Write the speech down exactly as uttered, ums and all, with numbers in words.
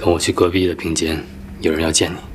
跟我去隔壁的病间，有人要见你。